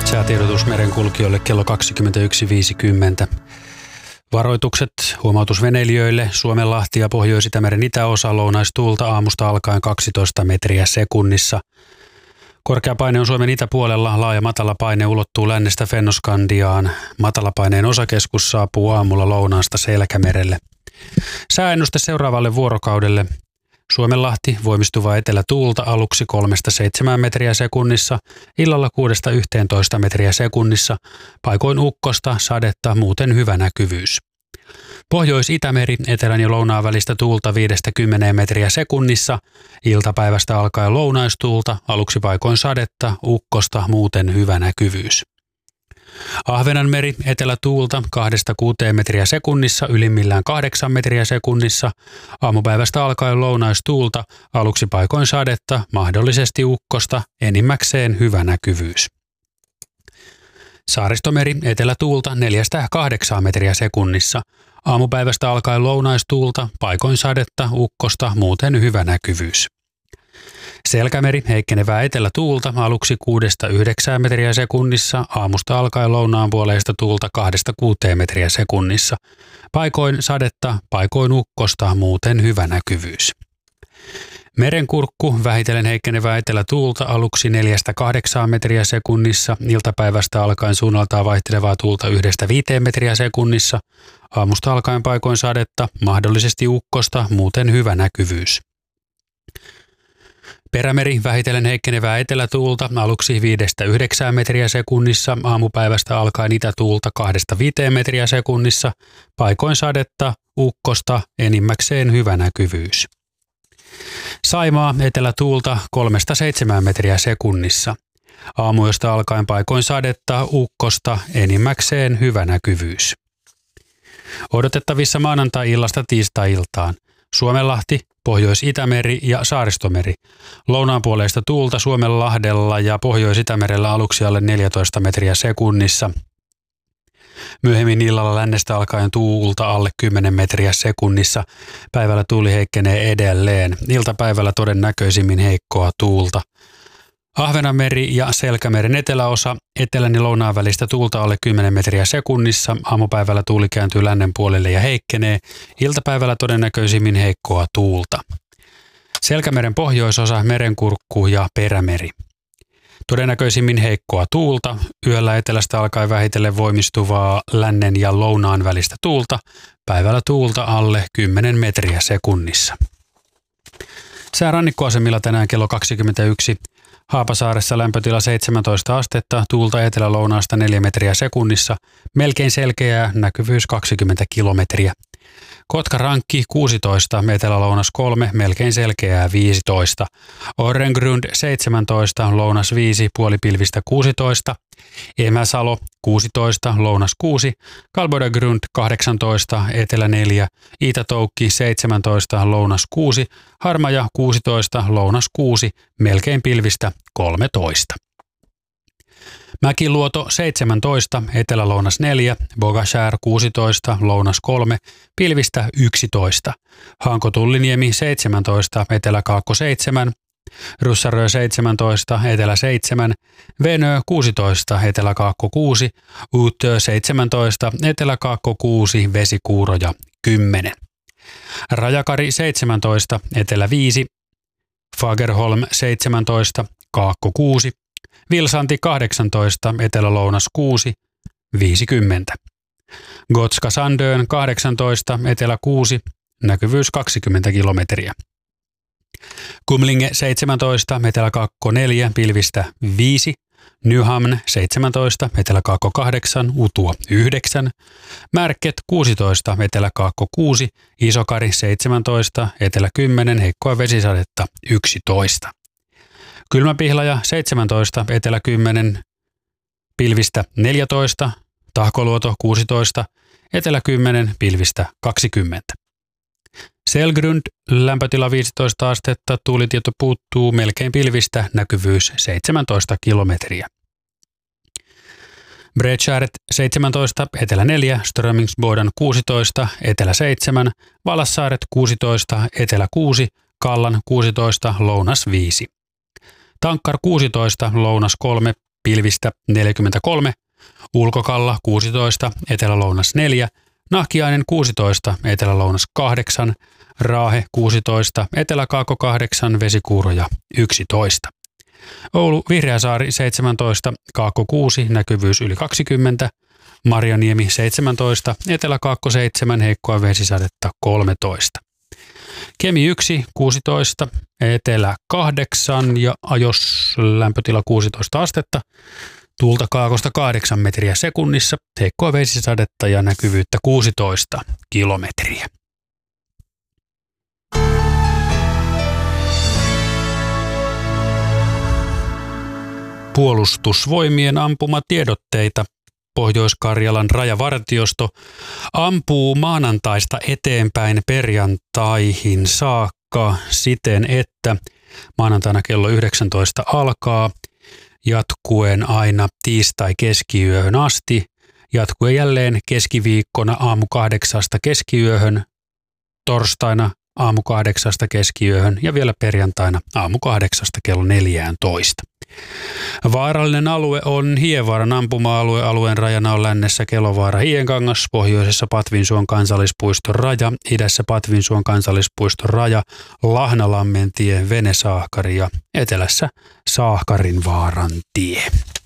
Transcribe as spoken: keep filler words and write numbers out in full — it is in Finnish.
Säätiedotus merenkulkijoille kello kaksikymmentäyksi viisikymmentä. Varoitukset, huomautus veneilijöille, Suomenlahti ja Pohjois-Itämeren itäosa, lounaistuulta aamusta alkaen kaksitoista metriä sekunnissa. Korkea paine on Suomen itäpuolella, laaja matalapaine ulottuu lännestä Fennoskandiaan. Matalapaineen osakeskus saapuu aamulla lounaasta Selkämerelle. Sääennuste seuraavalle vuorokaudelle. Suomenlahti voimistuvaa etelätuulta aluksi kolmesta seitsemään metriä sekunnissa, illalla kuudesta yhteentoista metriä sekunnissa, paikoin ukkosta, sadetta, muuten hyvä näkyvyys. Pohjois-Itämeri etelän ja lounaan välistä tuulta viidestä kymmeneen metriä sekunnissa, iltapäivästä alkaen lounaistuulta, aluksi paikoin sadetta, ukkosta, muuten hyvä näkyvyys. Ahvenanmeri etelätuulta kahdesta kuuteen metriä sekunnissa, ylimmillään kahdeksan metriä sekunnissa, aamupäivästä alkaen lounaistuulta, aluksi paikoin sadetta, mahdollisesti ukkosta, enimmäkseen hyvä näkyvyys. Saaristomeri etelätuulta neljästä kahdeksaan metriä sekunnissa, aamupäivästä alkaen lounaistuulta, paikoin sadetta, ukkosta, muuten hyvä näkyvyys. Selkämeri heikkenevää etelätuulta aluksi kuudesta yhdeksään metriä sekunnissa, aamusta alkaen lounaan puoleista tuulta kahdesta kuuteen metriä sekunnissa. Paikoin sadetta, paikoin ukkosta, muuten hyvä näkyvyys. Merenkurkku vähitellen heikkenevää etelätuulta aluksi neljästä kahdeksaan metriä sekunnissa, iltapäivästä alkaen suunnaltaan vaihtelevaa tuulta yhdestä viiteen metriä sekunnissa, aamusta alkaen paikoin sadetta, mahdollisesti ukkosta, muuten hyvä näkyvyys. Perämeri vähitellen heikkenevää etelätuulta aluksi viidestä yhdeksään metriä sekunnissa, aamupäivästä alkaen itätuulta kahdesta viiteen metriä sekunnissa, paikoin sadetta, ukkosta, enimmäkseen hyvä näkyvyys. Saimaa etelätuulta kolmesta seitsemään metriä sekunnissa, aamuyöstä alkaen paikoin sadetta, ukkosta, enimmäkseen hyvä näkyvyys. Odotettavissa maanantai-illasta tiistai-iltaan. Suomenlahti, Pohjois-Itämeri ja Saaristomeri. Lounaanpuoleista tuulta Suomenlahdella ja Pohjois-Itämerellä aluksi alle neljätoista metriä sekunnissa. Myöhemmin illalla lännestä alkaen tuulta alle kymmenen metriä sekunnissa. Päivällä tuuli heikkenee edelleen. Iltapäivällä todennäköisimmin heikkoa tuulta. Ahvenanmeri ja Selkämeren eteläosa, etelän ja lounaan välistä tuulta alle kymmenen metriä sekunnissa, aamupäivällä tuuli kääntyy lännen puolelle ja heikkenee, iltapäivällä todennäköisimmin heikkoa tuulta. Selkämeren pohjoisosa, merenkurkku ja perämeri. Todennäköisimmin heikkoa tuulta, yöllä etelästä alkaen vähitellen voimistuvaa lännen ja lounaan välistä tuulta, päivällä tuulta alle kymmenen metriä sekunnissa. Sää rannikkoasemilla tänään kello kaksikymmentäyksi. Haapasaaressa lämpötila seitsemäntoista astetta, tuulta etelä-lounaasta neljä metriä sekunnissa, melkein selkeää, näkyvyys kaksikymmentä kilometriä. Kotkarankki kuusitoista, etelä-lounas kolme, melkein selkeää viisitoista. Orrengrund seitsemäntoista, lounas viisi, puolipilvistä kuusitoista. Emäsalo kuusitoista, lounas kuusi. Kalbodagrund kahdeksantoista, etelä neljä. Itätoukki seitsemäntoista, lounas kuusi. Harmaja kuusitoista, lounas kuusi, melkein pilvistä kolmetoista. Mäkiluoto seitsemäntoista, etelä-lounas neljä, Bogashär kuusitoista, lounas kolme, pilvistä yksitoista. Hanko-Tulliniemi seitsemäntoista, etelä-kaakko seitsemän, Russarö seitsemäntoista, etelä seitsemän, Venö kuusitoista, etelä-kaakko kuusi, Uutö seitsemäntoista, etelä-kaakko kuusi, Vesikuuroja kymmenen. Rajakari seitsemäntoista, etelä viisi, Fagerholm seitsemäntoista, kaakko kuusi, Vilsanti kahdeksantoista, etelä-lounas kuusi, viisikymmentä. Gotska Sandön kahdeksantoista, etelä kuusi, näkyvyys kaksikymmentä kilometriä. Kumlinge seitsemäntoista, etelä-kaakko neljä, pilvistä viisi. Nyhamn seitsemäntoista, etelä-kaakko kahdeksan, Utua yhdeksän. Märket kuusitoista, etelä-kaakko kuusi, Isokari seitsemäntoista, etelä kymmenen, heikkoa vesisadetta yksitoista. Kylmäpihlaja seitsemäntoista, etelä kymmenen, pilvistä neljätoista, Tahkoluoto kuusitoista, etelä kymmenen, pilvistä kaksikymmentä. Selgrund, lämpötila viisitoista astetta, tuulitieto puuttuu, melkein pilvistä, näkyvyys seitsemäntoista kilometriä. Bredskäret seitsemäntoista, etelä neljä, Strömingsboden kuusitoista, etelä seitsemän, Valassaaret kuusitoista, etelä kuusi, Kallan kuusitoista, lounas viisi. Tankkar kuusitoista, lounas kolme, Pilvistä neljäkymmentäkolme, Ulkokalla kuusitoista, Etelä-Lounas neljä, Nahkiainen kuusitoista, Etelä-Lounas kahdeksan, Raahe kuusitoista, Etelä-Kaakko kahdeksan, Vesikuuroja yksitoista. Oulu Vihreäsaari seitsemäntoista, Kaakko kuusi, näkyvyys yli kaksikymmentä, Marjaniemi seitsemäntoista, Etelä-Kaakko seitsemän, heikkoa vesisadetta kolmetoista. Kemi yksi, kuusitoista, Etelä kahdeksan ja Ajos lämpötila kuusitoista astetta, tuulta kaakosta kahdeksan metriä sekunnissa, heikkoa vesisadetta ja näkyvyyttä kuusitoista kilometriä. Puolustusvoimien ampumatiedotteita. Pohjois-Karjalan rajavartiosto ampuu maanantaista eteenpäin perjantaihin saakka siten, että maanantaina kello yhdeksäntoista alkaa, jatkuen aina tiistai-keskiyöhön asti, jatkuen jälleen keskiviikkona aamu kahdeksasta keskiyöhön, torstaina aamu kahdeksasta keskiyöhön ja vielä perjantaina aamu kahdeksasta kello neljätoista. Vaarallinen alue on Hievaaran ampuma-alue. Alueen rajana on lännessä Kelovaara-Hienkangas, pohjoisessa Patvinsuon kansallispuiston raja, idässä Patvinsuon kansallispuiston raja, Lahnalammen tie, Venesaahkari ja etelässä Saahkarinvaaran tie.